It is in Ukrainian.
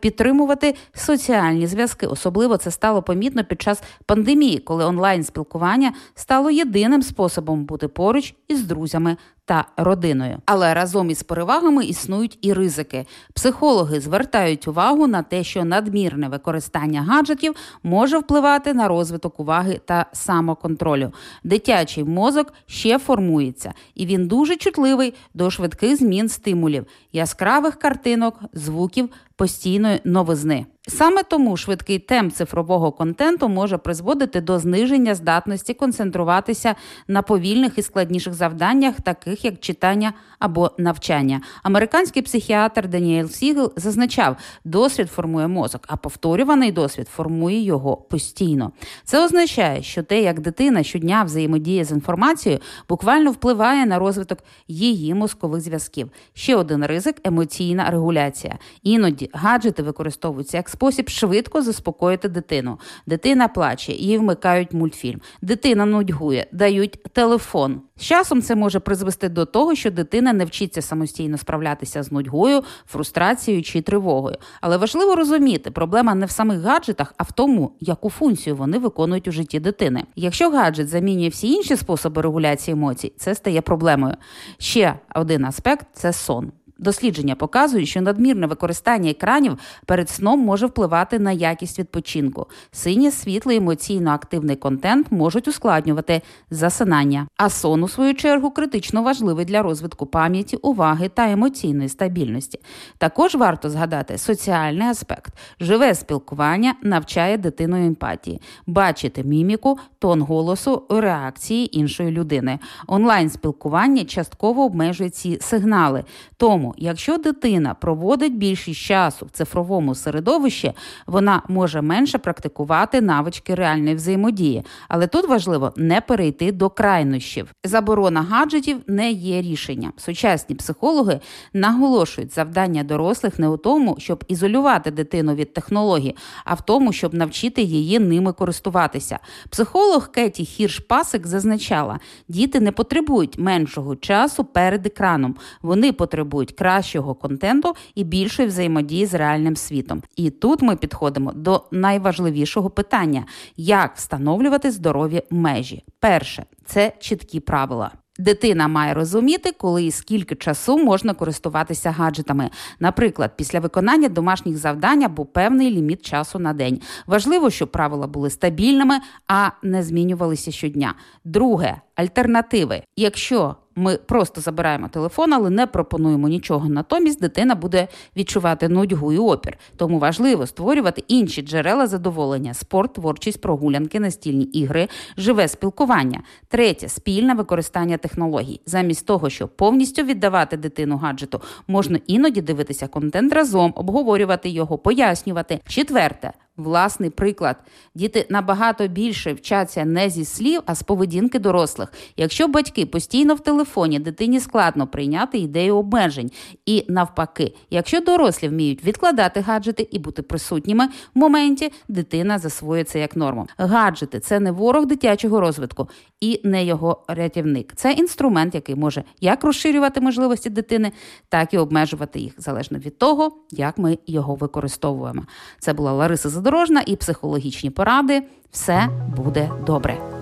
підтримувати соціальні зв'язки. Особливо це стало помітно під час пандемії, коли онлайн-спілкування стало єдиним способом бути поруч із друзями та родиною. Але разом із перевагами існують і ризики. Психологи звертають увагу на те, що надмірне використання гаджетів може впливати на розвиток уваги та самоконтролю. Дитячий мозок ще формується, і він дуже чутливий до швидких змін стимулів, яскравих картинок, звуків, постійної новизни. Саме тому швидкий темп цифрового контенту може призводити до зниження здатності концентруватися на повільних і складніших завданнях, таких як читання або навчання. Американський психіатр Даніель Сігел зазначав, досвід формує мозок, а повторюваний досвід формує його постійно. Це означає, що те, як дитина щодня взаємодіє з інформацією, буквально впливає на розвиток її мозкових зв'язків. Ще один ризик – емоційна регуляція. Іноді гаджети використовуються як спосіб швидко заспокоїти дитину. Дитина плаче, їй вмикають мультфільм. Дитина нудьгує, дають телефон. З часом це може призвести до того, що дитина не вчиться самостійно справлятися з нудьгою, фрустрацією чи тривогою. Але важливо розуміти, проблема не в самих гаджетах, а в тому, яку функцію вони виконують у житті дитини. Якщо гаджет замінює всі інші способи регуляції емоцій, це стає проблемою. Ще один аспект – це сон. Дослідження показують, що надмірне використання екранів перед сном може впливати на якість відпочинку. Синє, світлий, емоційно-активний контент можуть ускладнювати засинання. А сон, у свою чергу, критично важливий для розвитку пам'яті, уваги та емоційної стабільності. Також варто згадати соціальний аспект. Живе спілкування навчає дитину емпатії. Бачити міміку, тон голосу, реакції іншої людини. Онлайн-спілкування частково обмежує ці сигнали. Тому, якщо дитина проводить більшість часу в цифровому середовищі, вона може менше практикувати навички реальної взаємодії. Але тут важливо не перейти до крайнощів. Заборона гаджетів не є рішенням. Сучасні психологи наголошують, завдання дорослих не у тому, щоб ізолювати дитину від технологій, а в тому, щоб навчити її ними користуватися. Психолог Кеті Хірш-Пасик зазначала, діти не потребують меншого часу перед екраном. Вони потребують кращого контенту і більшої взаємодії з реальним світом. І тут ми підходимо до найважливішого питання – як встановлювати здорові межі. Перше – це чіткі правила. Дитина має розуміти, коли і скільки часу можна користуватися гаджетами. Наприклад, після виконання домашніх завдань або певний ліміт часу на день. Важливо, щоб правила були стабільними, а не змінювалися щодня. Друге – альтернативи. Якщо ми просто забираємо телефон, але не пропонуємо нічого, натомість дитина буде відчувати нудьгу і опір. Тому важливо створювати інші джерела задоволення – спорт, творчість, прогулянки, настільні ігри, живе спілкування. Третє – спільне використання технологій. Замість того, щоб повністю віддавати дитину гаджету, можна іноді дивитися контент разом, обговорювати його, пояснювати. Четверте – власний приклад. Діти набагато більше вчаться не зі слів, а з поведінки дорослих. Якщо батьки постійно в телефоні, дитині складно прийняти ідею обмежень. І навпаки, якщо дорослі вміють відкладати гаджети і бути присутніми в моменті, дитина засвоює це як норму. Гаджети – це не ворог дитячого розвитку і не його рятівник. Це інструмент, який може як розширювати можливості дитини, так і обмежувати їх, залежно від того, як ми його використовуємо. Це була Лариса Задорожна і психологічні поради. Все буде добре.